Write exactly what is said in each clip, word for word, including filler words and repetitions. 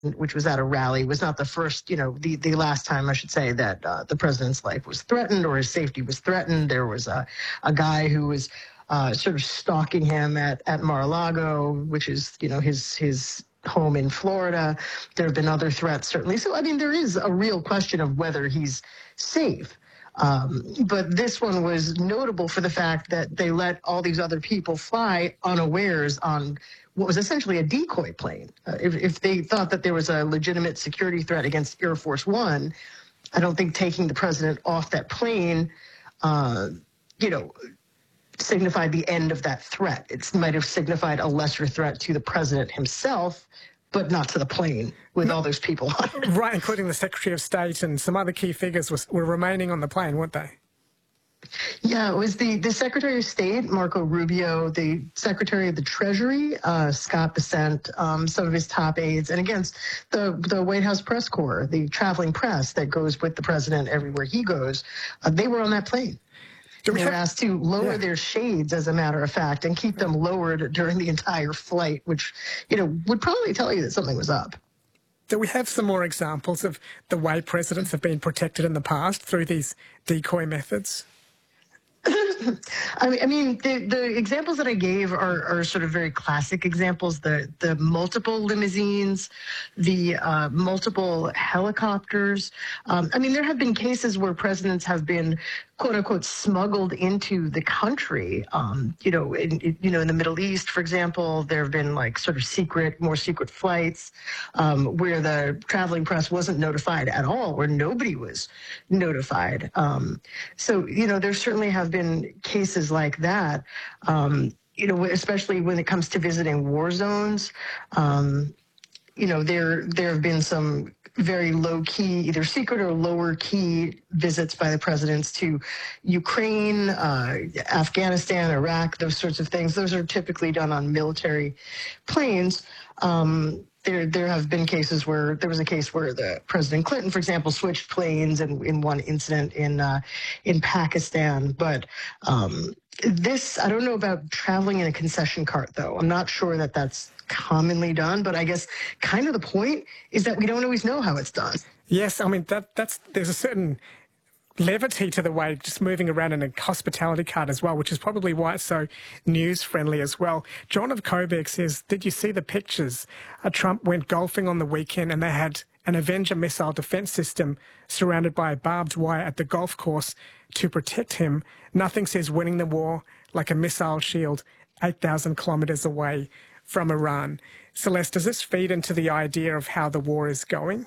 which was at a rally, was not the first, you know, the, the last time, I should say, that uh, the president's life was threatened or his safety was threatened. There was a, a guy who was uh, sort of stalking him at, at Mar-a-Lago, which is, you know, his his home in Florida. There have been other threats, certainly. So, I mean, there is a real question of whether he's safe. Um, but this one was notable for the fact that they let all these other people fly unawares on what was essentially a decoy plane. Uh, if, if they thought that there was a legitimate security threat against Air Force One, I don't think taking the president off that plane, uh, you know, signified the end of that threat. It might have signified a lesser threat to the president himself, but not to the plane with all those people on it. Right, including the Secretary of State and some other key figures was, were remaining on the plane, weren't they? Yeah, it was the, the Secretary of State, Marco Rubio, the Secretary of the Treasury, uh, Scott Bessent, um, some of his top aides, and again, the, the White House press corps, the traveling press that goes with the president everywhere he goes, uh, they were on that plane. They were asked to lower yeah. their shades, as a matter of fact, and keep them lowered during the entire flight, which, you know, would probably tell you that something was up. Do we have some more examples of the way presidents have been protected in the past through these decoy methods? I mean, I mean the, the examples that I gave are, are sort of very classic examples, the, the multiple limousines, the uh, multiple helicopters. Um, I mean, there have been cases where presidents have been, quote unquote, smuggled into the country. Um, you know, in, you know, in the Middle East, for example, there have been like sort of secret, more secret flights um, where the traveling press wasn't notified at all, where nobody was notified. Um, so, you know, there certainly have been cases like that, um, you know, especially when it comes to visiting war zones. Um, you know, there there have been some very low-key, either secret or lower-key visits by the presidents to Ukraine, uh, Afghanistan, Iraq, those sorts of things. Those are typically done on military planes. Um, There, there have been cases where there was a case where the President Clinton, for example, switched planes in, in one incident in uh, in Pakistan. But um, this, I don't know about traveling in a concession cart, though. I'm not sure that that's commonly done. But I guess kind of the point is that we don't always know how it's done. Yes, I mean that that's there's a certain levity to the way, just moving around in a hospitality cart as well, which is probably why it's so news-friendly as well. John of Coburg says, did you see the pictures? Uh, Trump went golfing on the weekend and they had an Avenger missile defense system surrounded by barbed wire at the golf course to protect him. Nothing says winning the war like a missile shield eight thousand kilometres away from Iran. Celeste, does this feed into the idea of how the war is going?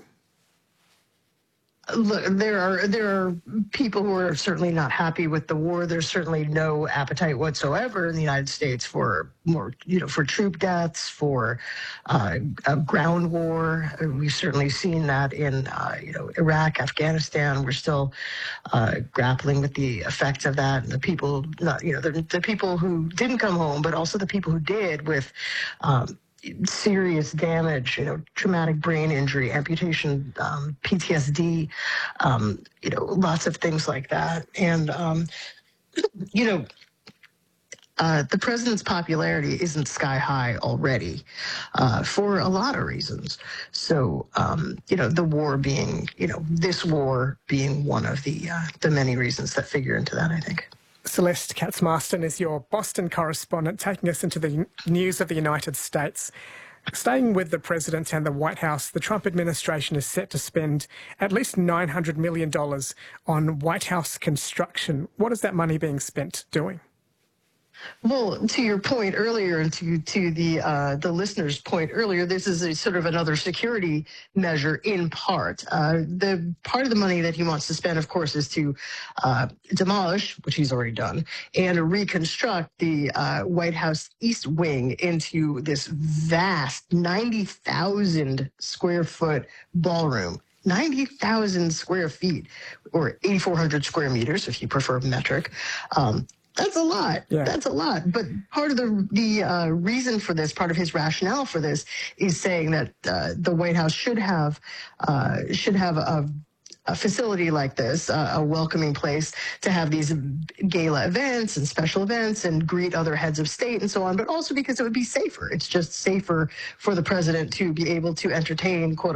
Look, there are there are people who are certainly not happy with the war. There's certainly no appetite whatsoever in the United States for more, you know, for troop deaths, for uh, a ground war. We've certainly seen that in, uh, you know, Iraq, Afghanistan. We're still uh, grappling with the effects of that. And the people, not, you know, the, the people who didn't come home, but also the people who did with um, serious damage, you know, traumatic brain injury, amputation, um, P T S D, um, you know, lots of things like that. And, um, you know, uh, the president's popularity isn't sky high already uh, for a lot of reasons. So, um, you know, the war being, you know, this war being one of the, uh, the many reasons that figure into that, I think. Celeste Katz-Marston is your Boston correspondent, taking us into the news of the United States. Staying with the president and the White House, the Trump administration is set to spend at least nine hundred million dollars on White House construction. What is that money being spent doing? Well, to your point earlier, and to to the uh, the listener's point earlier, this is a sort of another security measure in part. Uh, the part of the money that he wants to spend, of course, is to uh, demolish, which he's already done, and reconstruct the uh, White House East Wing into this vast ninety thousand square foot ballroom. ninety thousand square feet, or eighty-four hundred square meters, if you prefer metric. Um, That's a lot. Yeah. That's a lot. But part of the the uh, reason for this, part of his rationale for this, is saying that uh, the White House should have uh, should have a a facility like this, uh, a welcoming place to have these gala events and special events and greet other heads of state and so on, but also because it would be safer. It's just safer for the president to be able to entertain, quote